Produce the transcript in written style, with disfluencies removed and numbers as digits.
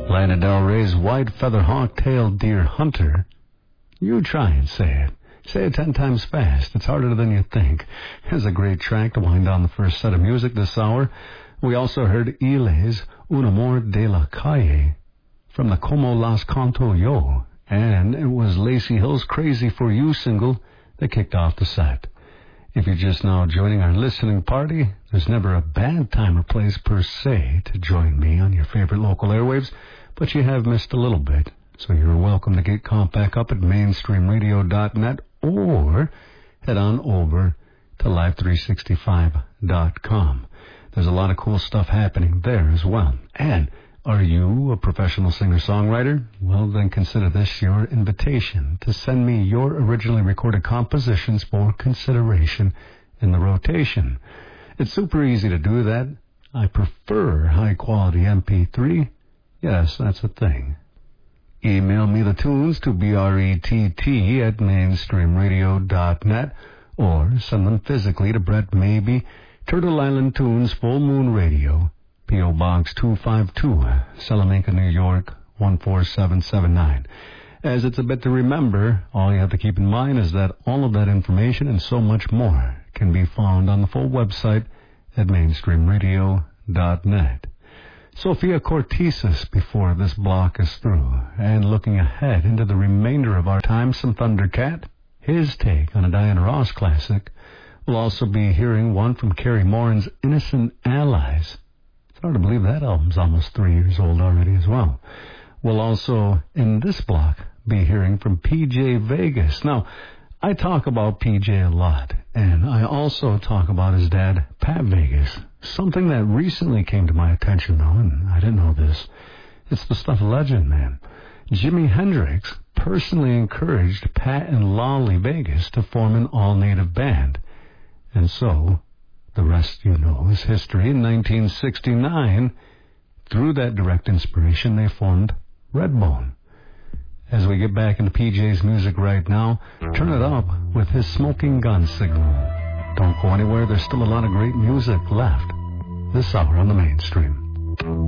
Lana Del Rey's White Feather Hawk-tailed Deer Hunter. You try and say it. Say it 10 times fast. It's harder than you think. It's a great track to wind down the first set of music this hour. We also heard Iles, Un Amor de la Calle, from the Como Las Canto Yo, and it was Lacey Hill's Crazy For You single that kicked off the set. If you're just now joining our listening party, there's never a bad time or place per se to join me on your favorite local airwaves, but you have missed a little bit, so you're welcome to get caught back up at mainstreamradio.net or head on over to live365.com. There's a lot of cool stuff happening there as well. And are you a professional singer-songwriter? Well, then consider this your invitation to send me your originally recorded compositions for consideration in the rotation. It's super easy to do that. I prefer high-quality MP3. Yes, that's a thing. Email me the tunes to brett@mainstreamradio.net or send them physically to Brett Maybe, Turtle Island Tunes, Full Moon Radio, P.O. Box 252, Salamanca, New York, 14779. As it's a bit to remember, all you have to keep in mind is that all of that information and so much more can be found on the full website at mainstreamradio.net. Sophia Cortesis before this block is through, and looking ahead into the remainder of our time, some Thundercat, his take on a Diana Ross classic. We'll also be hearing one from Carrie Morin's Innocent Allies. It's hard to believe that album's almost 3 years old already as well. We'll also, in this block, be hearing from PJ Vegas. Now, I talk about PJ a lot, and I also talk about his dad, Pat Vegas. Something that recently came to my attention, though, and I didn't know this. It's the stuff of legend, man. Jimi Hendrix personally encouraged Pat and Lolly Vegas to form an all-native band. And so, the rest, you know, is history. In 1969, through that direct inspiration, they formed Redbone. As we get back into PJ's music right now, turn it up with his Smoking Gun Signal. Don't go anywhere, there's still a lot of great music left this hour on the Mainstream.